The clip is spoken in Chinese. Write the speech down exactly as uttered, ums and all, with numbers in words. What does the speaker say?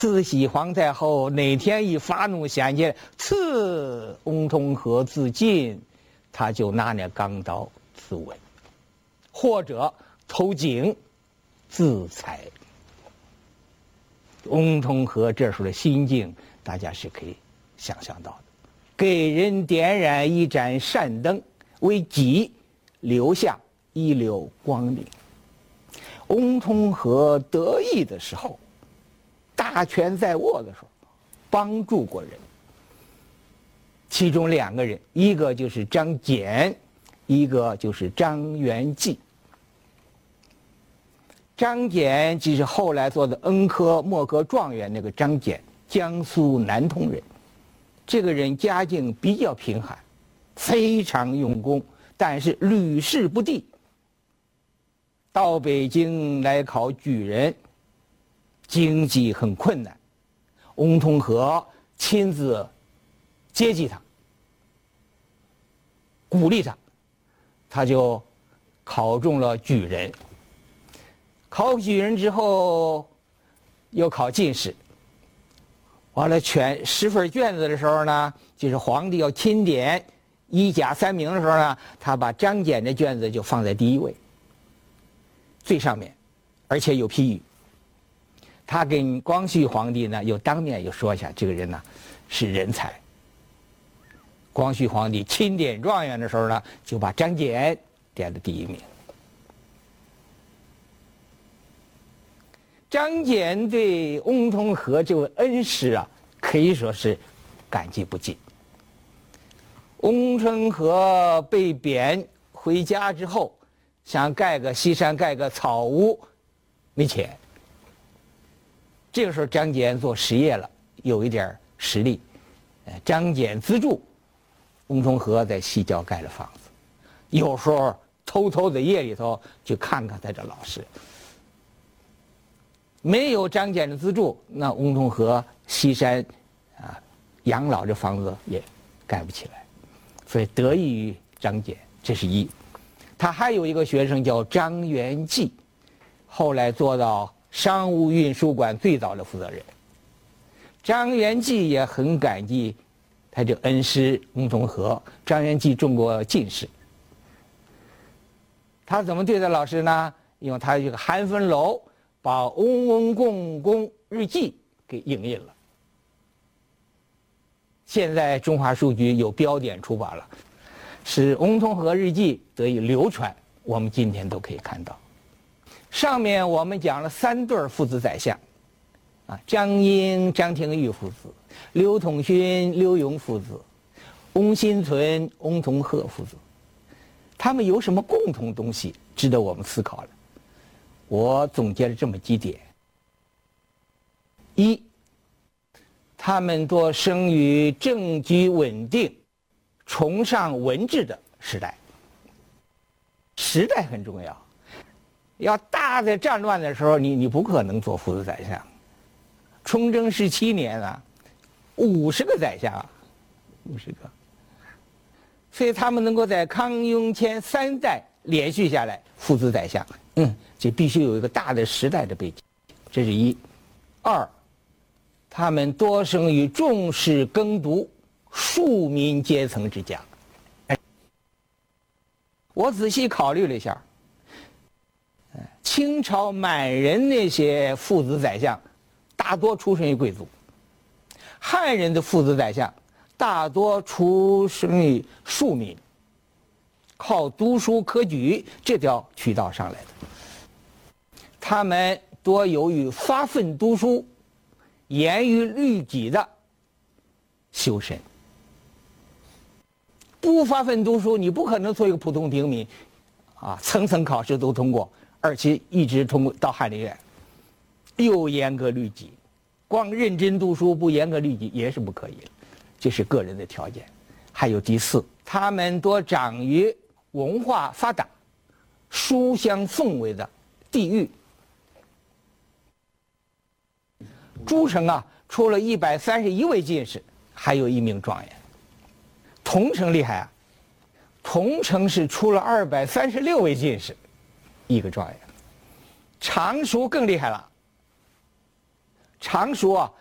慈禧皇太后哪天一发怒想起来刺翁同龢自尽，他就拿那钢刀自刎，或者投井自裁。翁同龢这时候的心境，大家是可以想象到的。给人点燃一盏善灯，为己留下一绺光明。翁同龢得意的时候，大权在握的时候，帮助过人。其中两个人，一个就是张謇，一个就是张元济。张謇就是后来做的恩科墨科状元那个张謇，江苏南通人。这个人家境比较贫寒，非常用功，但是屡试不第。到北京来考举人，经济很困难，翁同龢亲自接济他，鼓励他，他就考中了举人。考举人之后，又考进士。完了，选十份卷子的时候呢，就是皇帝要钦点一甲三名的时候呢，他把张謇的卷子就放在第一位，最上面，而且有批语。他跟光绪皇帝呢，又当面又说一下，这个人呢是人才。光绪皇帝钦点状元的时候呢，就把张謇点了第一名。张謇对翁同龢这位恩师啊，可以说是感激不尽。翁同龢被贬回家之后，想盖个西山盖个草屋，没钱。这个时候张謇做实业了，有一点实力，张謇资助，翁同龢在西郊盖了房子。有时候偷偷的夜里头去看看他这老师。没有张謇的资助，那翁同龢西山啊养老这房子也盖不起来，所以得益于张謇，这是一。他还有一个学生叫张元济，后来做到商务运输馆最早的负责人。张元济也很感激他这恩师翁同龢。张元济中过进士，他怎么对待老师呢？因为他这个寒风楼把翁翁共公日记给影印了，现在中华书局有标点出版了，使翁同龢日记得以流传，我们今天都可以看到。上面我们讲了三对父子宰相，啊，张英、张廷玉父子，刘统勋、刘墉父子，翁心存、翁同龢父子，他们有什么共同东西值得我们思考了？我总结了这么几点：一，他们多生于政局稳定、崇尚文治的时代。时代很重要，要大的战乱的时候，你你不可能做父子宰相。崇祯十七年啊，五十个宰相啊，五十个。所以他们能够在康雍乾三代连续下来父子宰相，嗯，这必须有一个大的时代的背景，这是一。二，他们多生于重视耕读、庶民阶层之家。哎，我仔细考虑了一下，清朝满人那些父子宰相，大多出身于贵族；汉人的父子宰相，大多出生于庶民，靠读书科举这条渠道上来的。他们多由于发奋读书、严于律己的修身。不发奋读书，你不可能做一个普通平民，啊，层层考试都通过，而且一直通过到翰林院，又严格律己。光认真读书不严格律己也是不可以的，这是个人的条件。还有第四，他们多长于文化发达、书香氛围的地域。诸城啊，出了一百三十一位进士，还有一名状元。桐城厉害啊，桐城是出了二百三十六位进士，一个状元。常熟更厉害了， 常说啊，